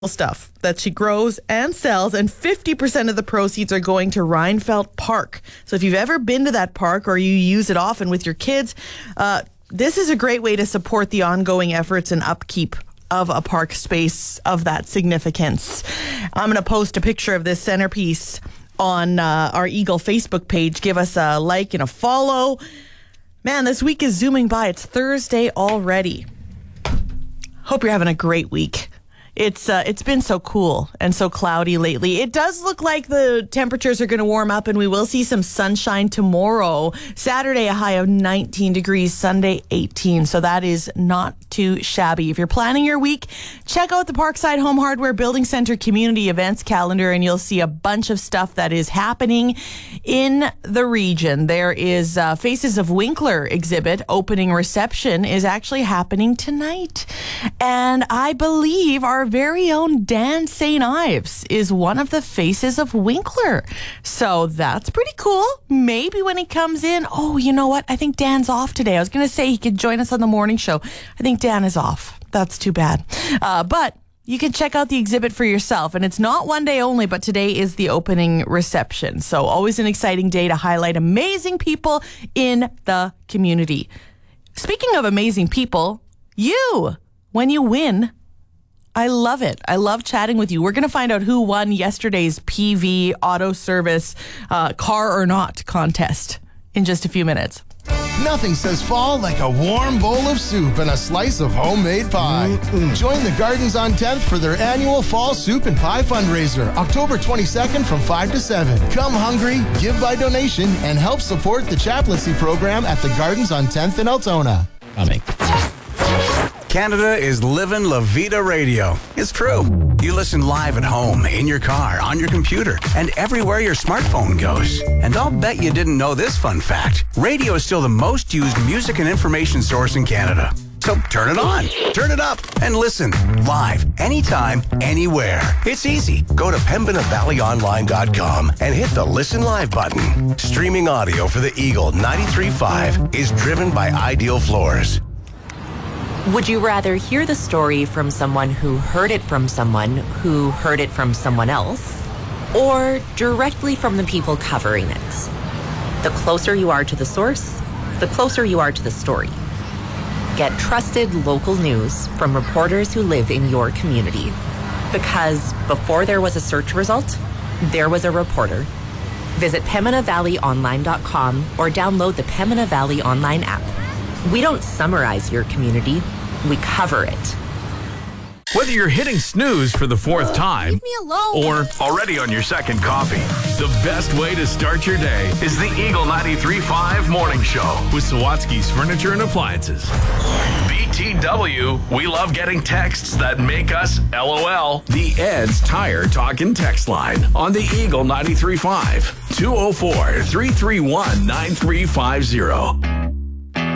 stuff that she grows and sells, and 50% of the proceeds are going to Reinfeldt Park. So if you've ever been to that park or you use it often with your kids, this is a great way to support the ongoing efforts and upkeep of a park space of that significance. I'm going to post a picture of this centerpiece on our Eagle Facebook page. Give us a like and a follow. Man, this week is zooming by. It's Thursday already. Hope you're having a great week. It's been so cool and so cloudy lately. It does look like the temperatures are going to warm up and we will see some sunshine tomorrow. Saturday, a high of 19 degrees. Sunday, 18. So that is not too shabby. If you're planning your week, check out the Parkside Home Hardware Building Center community events calendar and you'll see a bunch of stuff that is happening in the region. There is Faces of Winkler exhibit. Opening reception is actually happening tonight. And I believe our very own Dan St. Ives is one of the faces of Winkler. So that's pretty cool. Maybe when he comes in, oh, you know what? I think Dan's off today. I was going to say he could join us on the morning show. I think Dan is off. That's too bad. But you can check out the exhibit for yourself. And it's not one day only, but today is the opening reception. So always an exciting day to highlight amazing people in the community. Speaking of amazing people, when you win, I love it. I love chatting with you. We're going to find out who won yesterday's PV Auto Service Car or Not contest in just a few minutes. Nothing says fall like a warm bowl of soup and a slice of homemade pie. Join the Gardens on 10th for their annual Fall Soup and Pie fundraiser, October 22nd from 5 to 7. Come hungry, give by donation, and help support the chaplaincy program at the Gardens on 10th in Altona. Canada is living La Vida Radio. It's true. You listen live at home, in your car, on your computer, and everywhere your smartphone goes. And I'll bet you didn't know this fun fact. Radio is still the most used music and information source in Canada. So turn it on, turn it up, and listen live, anytime, anywhere. It's easy. Go to PembinaValleyOnline.com and hit the Listen Live button. Streaming audio for the Eagle 93.5 is driven by Ideal Floors. Would you rather hear the story from someone who heard it from someone who heard it from someone else, or directly from the people covering it? The closer you are to the source, the closer you are to the story. Get trusted local news from reporters who live in your community. Because before there was a search result, there was a reporter. Visit PembinaValleyOnline.com or download the Pembina Valley Online app. We don't summarize your community, we cover it. Whether you're hitting snooze for the fourth time Leave me alone. or already on your second coffee, the best way to start your day is the Eagle 93.5 Morning Show with Sawatsky's Furniture and Appliances. BTW, we love getting texts that make us LOL. The Ed's Tire Talk and Text Line on the Eagle 93.5. 204-331-9350.